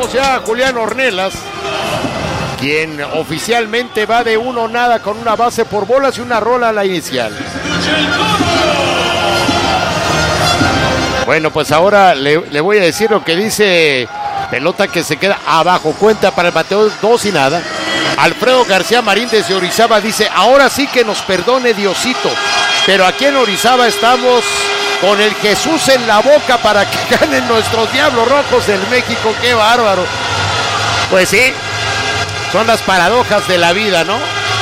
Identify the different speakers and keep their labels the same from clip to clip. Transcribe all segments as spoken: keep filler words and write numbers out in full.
Speaker 1: tenemos ya a Julián Ornelas, quien oficialmente va de uno nada con una base por bolas y una rola a la inicial. Bueno, pues ahora le, le voy a decir lo que dice pelota que se queda abajo. Cuenta para el bateador, dos y nada. Alfredo García Marín desde Orizaba dice, ahora sí que nos perdone Diosito, pero aquí en Orizaba estamos con el Jesús en la boca para que ganen nuestros Diablos Rojos del México. ¡Qué bárbaro! Pues sí, son las paradojas de la vida, ¿no?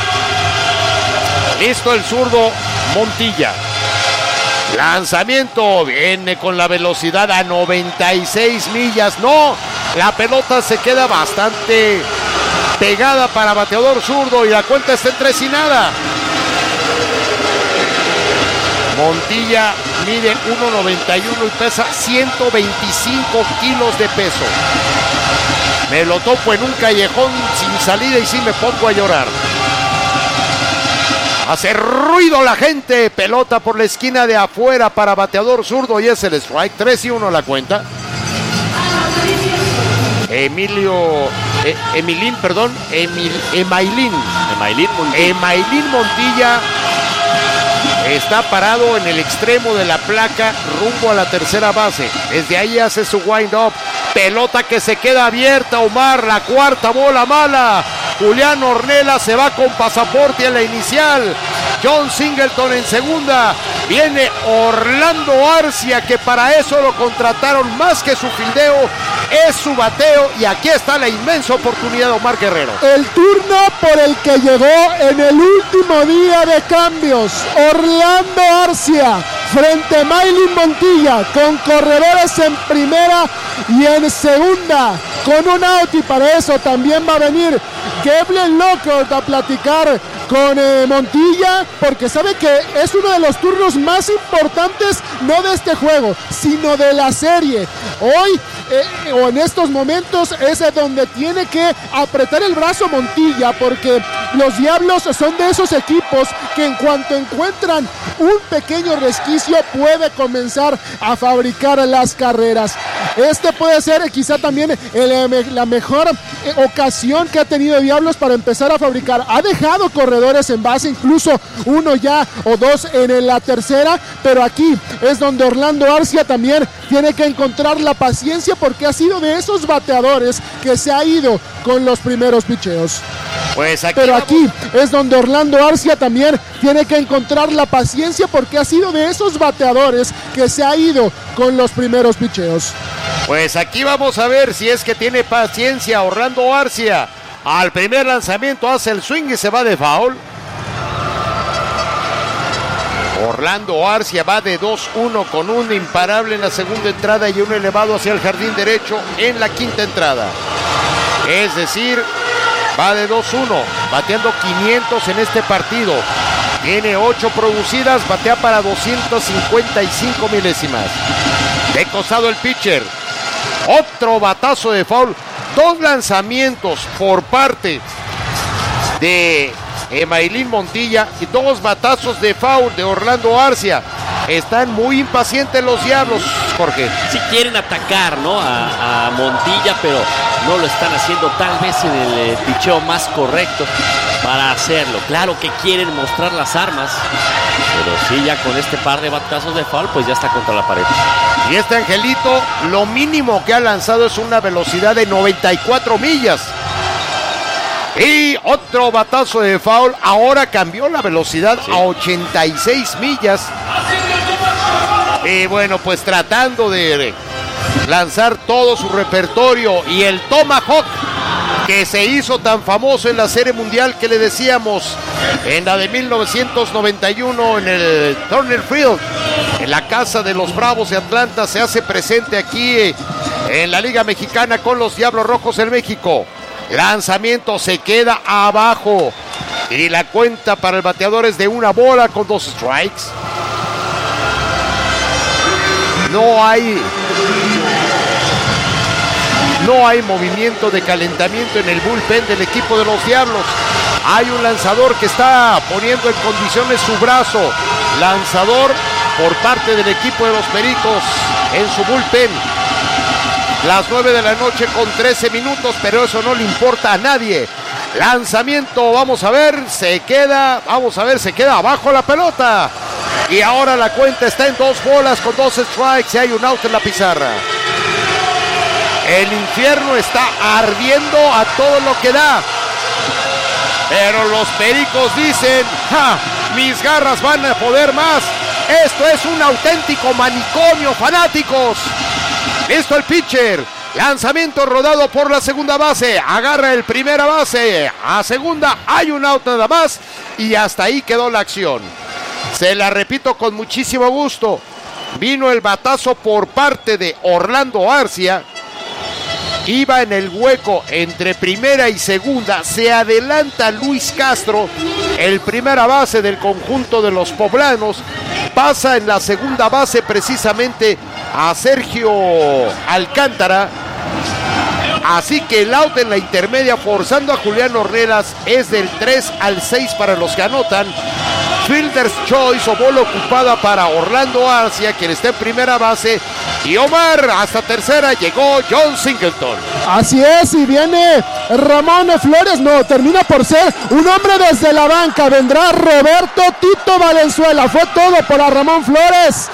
Speaker 1: Listo el zurdo Montilla. Lanzamiento, viene con la velocidad a noventa y seis millas. No, la pelota se queda bastante pegada para bateador zurdo y la cuenta está en tres y nada. Montilla mide uno noventa y uno y pesa ciento veinticinco kilos de peso. Me lo topo en un callejón sin salida y sí me pongo a llorar. Hace ruido la gente. Pelota por la esquina de afuera para bateador zurdo y es el strike. tres y uno la cuenta. Emilio... Eh, Emilín, perdón. Emil, Emailín.
Speaker 2: Emailín Montilla.
Speaker 1: Emailín Montilla está parado en el extremo de la placa rumbo a la tercera base. Desde ahí hace su wind-up. Pelota que se queda abierta, Omar. La cuarta bola mala. Julián Ornelas se va con pasaporte a la inicial. John Singleton en segunda. Viene Orlando Arcia, que para eso lo contrataron más que su fildeo, es su bateo. Y aquí está la inmensa oportunidad de Omar Guerrero.
Speaker 3: El turno por el que llegó en el último día de cambios. Orlando Arcia frente a Mailín Montilla, con corredores en primera y en segunda, con un out, y para eso también va a venir Kevin Lockhart a platicar con eh, Montilla, porque sabe que es uno de los turnos más importantes, no de este juego, sino de la serie. Hoy, eh, o en estos momentos, es donde tiene que apretar el brazo Montilla, porque los Diablos son de esos equipos que en cuanto encuentran un pequeño resquicio, puede comenzar a fabricar las carreras. Este puede ser quizá también el, la mejor eh, ocasión que ha tenido Diablos para empezar a fabricar. Ha dejado corredores en base, incluso uno ya o dos en la tercera, pero aquí es donde Orlando Arcia también tiene que encontrar la paciencia, porque ha sido de esos bateadores que se ha ido con los primeros picheos.
Speaker 1: Pues aquí
Speaker 3: pero
Speaker 1: vamos.
Speaker 3: Aquí es donde Orlando Arcia también tiene que encontrar la paciencia, porque ha sido de esos bateadores que se ha ido con los primeros picheos.
Speaker 1: Pues aquí vamos a ver si es que tiene paciencia Orlando Arcia. Al primer lanzamiento hace el swing y se va de foul. Orlando Arcia va de dos uno con un imparable en la segunda entrada y un elevado hacia el jardín derecho en la quinta entrada. Es decir, va de dos uno, bateando quinientos en este partido. Tiene ocho producidas, batea para doscientas cincuenta y cinco milésimas. De costado el pitcher. Otro batazo de foul. Dos lanzamientos por parte de Emailín Montilla y dos batazos de foul de Orlando Arcia. Están muy impacientes los Diablos, Jorge.
Speaker 2: Sí quieren atacar, ¿no? A, a Montilla, pero no lo están haciendo tal vez en el eh, picheo más correcto para hacerlo. Claro que quieren mostrar las armas, pero sí, ya con este par de batazos de foul, pues ya está contra la pared.
Speaker 1: Y este Angelito, lo mínimo que ha lanzado es una velocidad de noventa y cuatro millas. Y otro batazo de foul, ahora cambió la velocidad sí. a ochenta y seis millas. Y bueno, pues tratando de lanzar todo su repertorio y el Tomahawk que se hizo tan famoso en la Serie Mundial que le decíamos en la de mil novecientos noventa y uno en el Turner Field, en la casa de los Bravos de Atlanta, se hace presente aquí en la Liga Mexicana con los Diablos Rojos del México. Lanzamiento se queda abajo y la cuenta para el bateador es de una bola con dos strikes. No hay no hay movimiento de calentamiento en el bullpen del equipo de los Diablos. Hay un lanzador que está poniendo en condiciones su brazo. Lanzador por parte del equipo de los Pericos en su bullpen. las nueve de la noche con trece minutos, pero eso no le importa a nadie. Lanzamiento, vamos a ver, se queda, vamos a ver, se queda abajo la pelota. Y ahora la cuenta está en dos bolas con dos strikes y hay un out en la pizarra. El infierno está ardiendo a todo lo que da. Pero los pericos dicen, ¡ja! Mis garras van a poder más. Esto es un auténtico manicomio, fanáticos. Listo el pitcher. Lanzamiento rodado por la segunda base. Agarra el primera base. A segunda hay un out nada más. Y hasta ahí quedó la acción. Se la repito con muchísimo gusto. Vino el batazo por parte de Orlando Arcia. Iba en el hueco entre primera y segunda. Se adelanta Luis Castro, el primera base del conjunto de los poblanos. Pasa en la segunda base precisamente a Sergio Alcántara. Así que el out en la intermedia forzando a Julián Ornelas es del tres al seis para los que anotan. Fielder's Choice o bola ocupada para Orlando Arcia, quien está en primera base. Y Omar, hasta tercera llegó John Singleton.
Speaker 3: Así es, y viene Ramón Flores. No, termina por ser un hombre desde la banca. Vendrá Roberto Tito Valenzuela. Fue todo para Ramón Flores,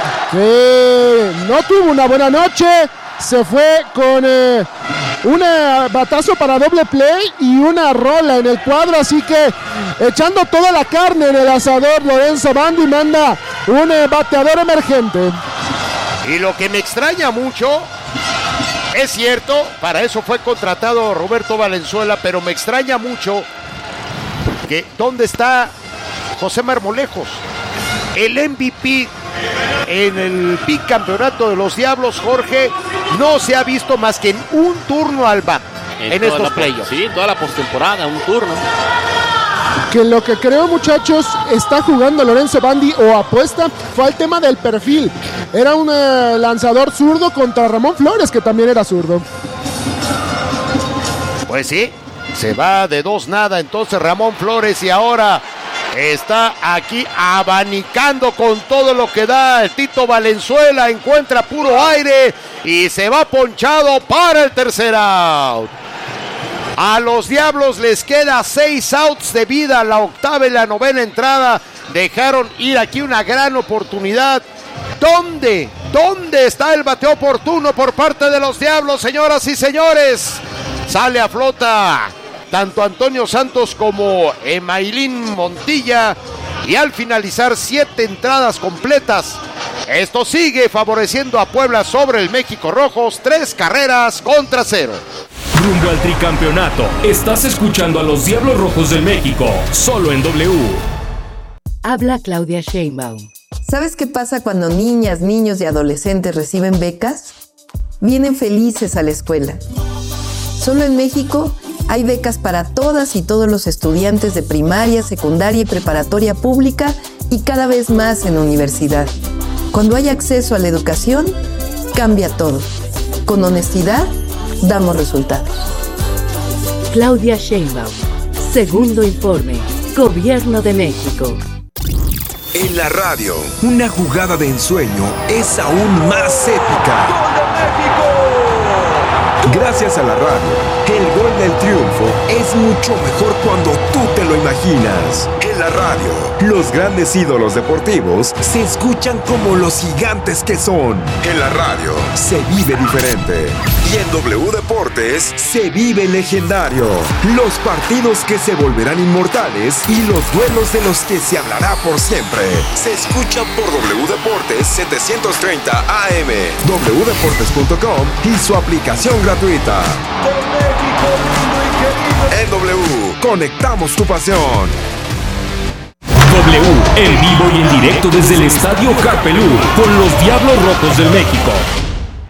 Speaker 3: que no tuvo una buena noche. Se fue con eh, un eh, batazo para doble play y una rola en el cuadro. Así que echando toda la carne en el asador, Lorenzo Bandi manda un eh, bateador emergente.
Speaker 1: Y lo que me extraña mucho, es cierto, para eso fue contratado Roberto Valenzuela, pero me extraña mucho que ¿dónde está José Marmolejos? El M V P en el bicampeonato de los Diablos, Jorge, no se ha visto más que en un turno al bat en, en estos playoffs.
Speaker 2: Sí, toda la postemporada, un turno.
Speaker 3: Que lo que creo, muchachos, está jugando Lorenzo Bandi o apuesta fue al tema del perfil. Era un eh, lanzador zurdo contra Ramón Flores, que también era zurdo.
Speaker 1: Pues sí, se va de dos nada entonces Ramón Flores y ahora está aquí abanicando con todo lo que da el Tito Valenzuela. Encuentra puro aire y se va ponchado para el tercer out. A los Diablos les queda seis outs de vida, la octava y la novena entrada. Dejaron ir aquí una gran oportunidad. ¿Dónde? ¿Dónde está el bateo oportuno por parte de los Diablos, señoras y señores? Sale a flota tanto Antonio Santos como Emailín Montilla. Y al finalizar siete entradas completas, esto sigue favoreciendo a Puebla sobre el México Rojos, tres carreras contra cero.
Speaker 4: Rumbo al tricampeonato, estás escuchando a los Diablos Rojos del México, solo en W.
Speaker 5: Habla Claudia Sheinbaum.
Speaker 6: ¿Sabes qué pasa cuando niñas, niños y adolescentes reciben becas? Vienen felices a la escuela. Solo en México hay becas para todas y todos los estudiantes de primaria, secundaria y preparatoria pública y cada vez más en universidad. Cuando hay acceso a la educación, cambia todo. Con honestidad, damos resultados.
Speaker 5: Claudia Sheinbaum. Segundo informe. Gobierno de México.
Speaker 7: En la radio, una jugada de ensueño es aún más épica. ¡Gol de México! Gracias a la radio, el gol del triunfo es mucho mejor cuando tú te lo imaginas. En la radio, los grandes ídolos deportivos se escuchan como los gigantes que son. En la radio, se vive diferente. Y en W Deportes, se vive legendario. Los partidos que se volverán inmortales y los duelos de los que se hablará por siempre. Se escuchan por W Deportes setecientos treinta A M, w deportes punto com y su aplicación gratuita. En W, conectamos tu pasión.
Speaker 4: W, en vivo y en directo desde el Estadio Carpelú, con los Diablos Rojos del México.